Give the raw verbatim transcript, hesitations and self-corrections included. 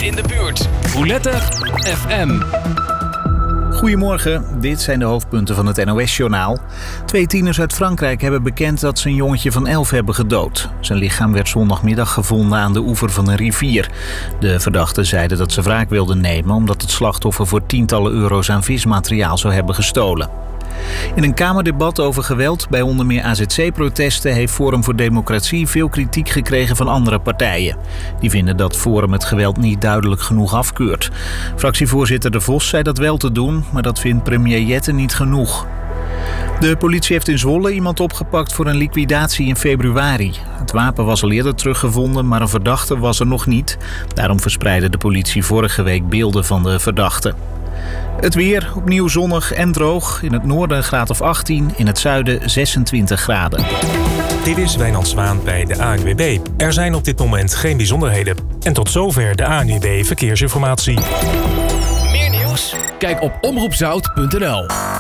in de buurt. Roulette F M. Goedemorgen, dit zijn de hoofdpunten van het N O S-journaal. Twee tieners uit Frankrijk hebben bekend dat ze een jongetje van elf hebben gedood. Zijn lichaam werd zondagmiddag gevonden aan de oever van een rivier. De verdachten zeiden dat ze wraak wilden nemen omdat het slachtoffer voor tientallen euro's aan vismateriaal zou hebben gestolen. In een Kamerdebat over geweld bij onder meer A Z C-protesten heeft Forum voor Democratie veel kritiek gekregen van andere partijen. Die vinden dat Forum het geweld niet duidelijk genoeg afkeurt. Fractievoorzitter De Vos zei dat wel te doen, maar dat vindt premier Jette niet genoeg. De politie heeft in Zwolle iemand opgepakt voor een liquidatie in februari. Het wapen was al eerder teruggevonden, maar een verdachte was er nog niet. Daarom verspreidde de politie vorige week beelden van de verdachte. Het weer, opnieuw zonnig en droog. In het noorden een graad of achttien, in het zuiden zesentwintig graden. Dit is Wijnand Zwaan bij de A N W B. Er zijn op dit moment geen bijzonderheden. En tot zover de A N W B Verkeersinformatie. Meer nieuws? Kijk op omroep zout punt n l.